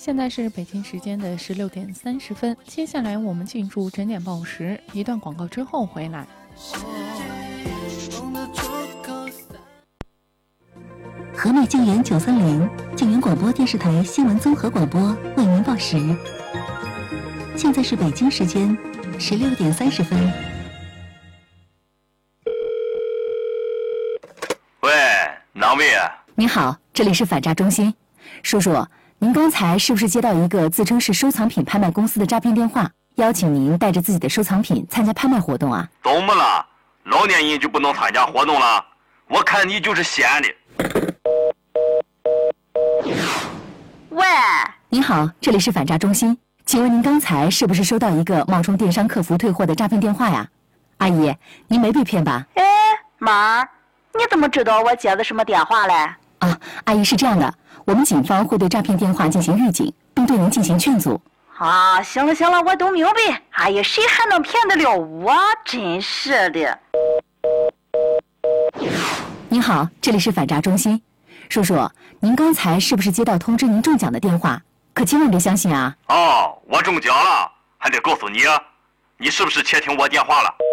现在是北京时间的16:30，接下来我们进入整点报时，一段广告之后回来。 和美静言930，静言广播电视台新闻综合广播为您报时。现在是北京时间16:30。 喂，哪位？ 您好，这里是反诈中心。叔叔，您刚才是不是接到一个自称是收藏品拍卖公司的诈骗电话，邀请您带着自己的收藏品参加拍卖活动啊？ 怎么了？老年人就不能参加活动了？我看你就是闲的。 喂， 您好，这里是反诈中心，请问您刚才是不是收到一个冒充电商客服退货的诈骗电话呀？阿姨，您没被骗吧？ 哎，妈，你怎么知道我接的什么电话嘞？ 啊，阿姨是这样的，我们警方会对诈骗电话进行预警，并对您进行劝阻。 啊，行了，我都明白。哎呀，谁还能骗得了我？真是的。 您好，这里是反诈中心。叔叔，您刚才是不是接到通知您中奖的电话？可千万别相信啊！ 哦，我中奖了，还得告诉你，你是不是窃听我电话了？